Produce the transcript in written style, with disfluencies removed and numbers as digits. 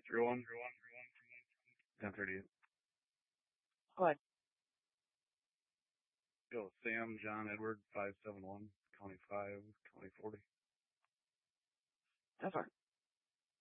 301 1038. Go ahead. Yo, Sam, John, Edward, 571, County 5, County 40. That's fine.